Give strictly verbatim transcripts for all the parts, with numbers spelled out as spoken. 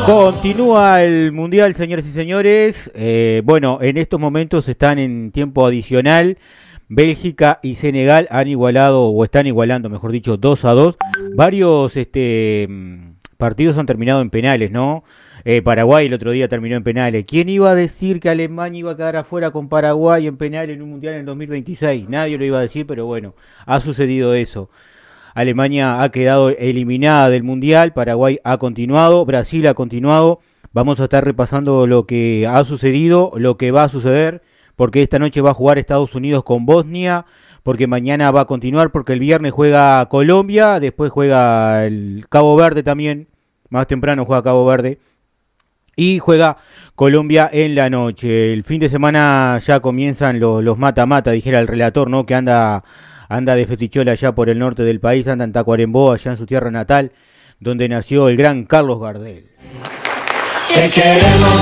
Continúa el Mundial, señores y señores. Eh, bueno, en estos momentos están en tiempo adicional. Bélgica y Senegal han igualado, o están igualando, mejor dicho, dos a dos. Varios este, partidos han terminado en penales, ¿no? Eh, Paraguay el otro día terminó en penales. ¿Quién iba a decir que Alemania iba a quedar afuera con Paraguay en penales en un Mundial en el dos mil veintiséis? Nadie lo iba a decir, pero bueno, ha sucedido eso. Alemania ha quedado eliminada del Mundial, Paraguay ha continuado, Brasil ha continuado. Vamos a estar repasando lo que ha sucedido, lo que va a suceder, porque esta noche va a jugar Estados Unidos con Bosnia, porque mañana va a continuar, porque el viernes juega Colombia, después juega el Cabo Verde también, más temprano juega Cabo Verde, y juega Colombia en la noche. El fin de semana ya comienzan los, los mata-mata, dijera el relator, ¿no? Que anda... Anda de fetichola allá por el norte del país, anda en Tacuarembó, allá en su tierra natal, donde nació el gran Carlos Gardel. Te queremos,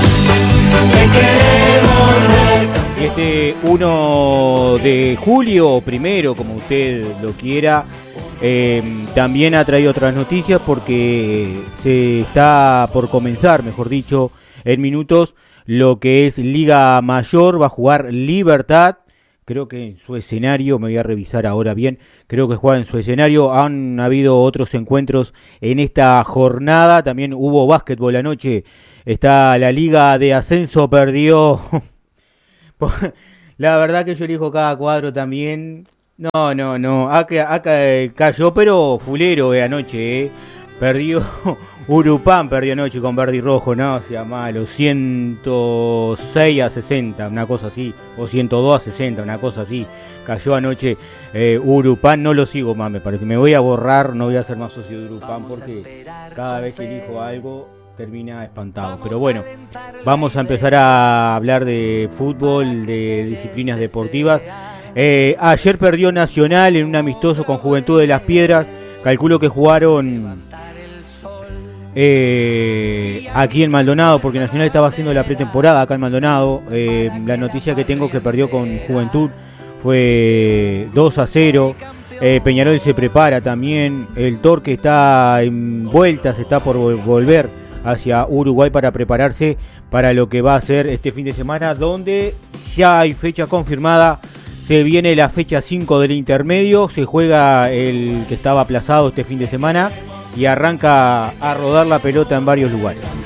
te queremos. Y este uno de julio, primero, como usted lo quiera, eh, también ha traído otras noticias porque se está por comenzar, mejor dicho, en minutos, lo que es Liga Mayor. Va a jugar Libertad. Creo que en su escenario, me voy a revisar ahora bien, creo que juega en su escenario. Han habido otros encuentros en esta jornada, también hubo básquetbol anoche. Está la Liga de Ascenso, perdió. La verdad que yo elijo cada cuadro también. No, no, no, acá, acá cayó, pero fulero eh, anoche, eh. Perdió Urupán, perdió anoche con verde y rojo, no sea malo, ciento seis a sesenta, una cosa así, o ciento dos a sesenta, una cosa así. Cayó anoche eh, Urupán, no lo sigo más, me parece. Me voy a borrar, no voy a ser más socio de Urupán porque cada vez que elijo algo termina espantado. Pero bueno, vamos a empezar a hablar de fútbol, de disciplinas deportivas. Eh, ayer perdió Nacional en un amistoso con Juventud de las Piedras. Calculo que jugaron eh, aquí en Maldonado, porque Nacional estaba haciendo la pretemporada acá en Maldonado. Eh, la noticia que tengo que perdió con Juventud fue dos a cero. Eh, Peñarol se prepara también. El Torque está en vueltas, está por volver hacia Uruguay para prepararse para lo que va a ser este fin de semana, donde ya hay fecha confirmada. Se viene la fecha cinco del intermedio, se juega el que estaba aplazado este fin de semana y arranca a rodar la pelota en varios lugares.